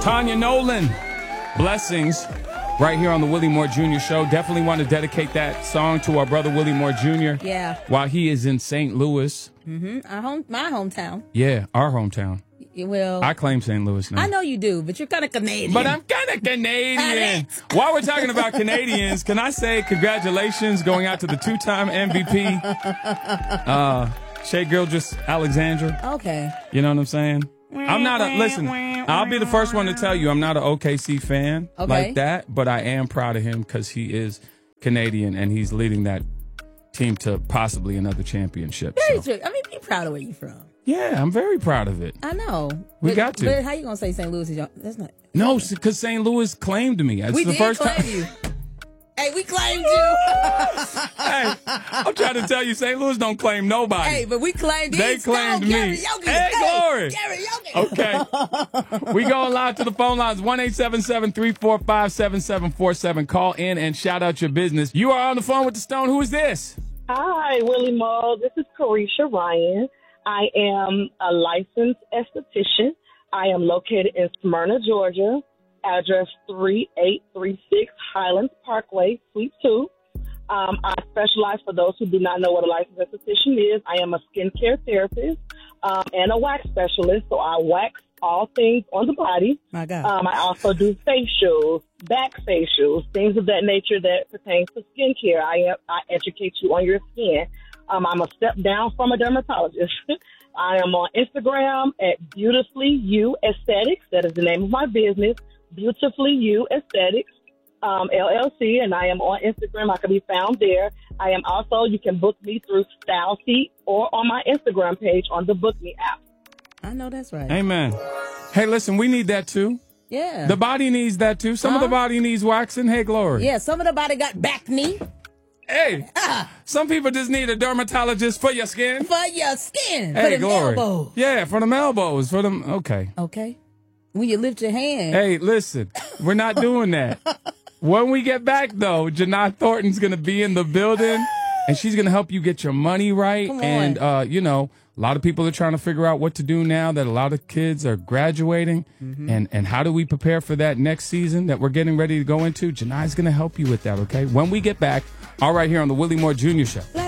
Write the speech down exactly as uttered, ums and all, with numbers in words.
Tanya Nolan, Blessings, right here on the Willie Moore Junior Show. Definitely want to dedicate that song to our brother Willie Moore Junior Yeah. While he is in Saint Louis. Mm-hmm. Our home, my hometown. Yeah, our hometown. Well, I claim Saint Louis now. I know you do, but you're kind of Canadian. But I'm kind of Canadian. While we're talking about Canadians, can I say congratulations going out to the two-time M V P, uh, Shea Gilgeous-Alexander. Okay. You know what I'm saying? I'm not a, listen, I'll be the first one to tell you I'm not an O K C fan Okay. like that, but I am proud of him because he is Canadian and he's leading that team to possibly another championship. Very So. true. I mean, be proud of where you're from. Yeah, I'm very proud of it. I know. We but, got to. But how you going to say Saint Louis is your, that's not. No, because Saint Louis claimed me. It's We the did first claim time. you. Hey, we claimed you. Hey, I'm trying to tell you, Saint Louis don't claim nobody. Hey, but we claimed They these. claimed Go, me. Karaoke. Hey, Glory. Karaoke. Okay. We going live to the phone lines, one eight seven seven, three four five, seven seven four seven. Call in and shout out your business. You are on the phone with the Stone. Who is this? Hi, Willie Moore. This is Carisha Ryan. I am a licensed esthetician. I am located in Smyrna, Georgia. Address three eight three six Highlands Parkway, Suite two. Um, I specialize, for those who do not know what a licensed esthetician is, I am a skincare therapist um, and a wax specialist. So I wax all things on the body. My God. Um, I also do facials, back facials, things of that nature that pertains to skincare. I, I educate you on your skin. Um, I'm a step down from a dermatologist. I am on Instagram at Beautifully You Aesthetics. That is the name of my business. Beautifully You Aesthetics, um, L L C, and I am on Instagram. I can be found there. I am also, you can book me through StyleSeat or on my Instagram page on the Book Me app. I know that's right. Amen. Hey, listen, we need that too. Yeah. The body needs that too. Some Uh-huh. of the body needs waxing. Hey, Glory. Yeah, some of the body got back knee. Hey, Ah. some people just need a dermatologist for your skin. For your skin. Hey, for the Glory. elbows. Yeah, for them elbows. For them. Okay. Okay. When you lift your hand. Hey, listen, we're not doing that. When we get back, though, Janai Thornton's going to be in the building, and she's going to help you get your money right. Come on. And, uh, you know, a lot of people are trying to figure out what to do now that a lot of kids are graduating. Mm-hmm. And, and how do we prepare for that next season that we're getting ready to go into? Janai's going to help you with that, okay? When we get back, all right here on the Willie Moore Junior Show.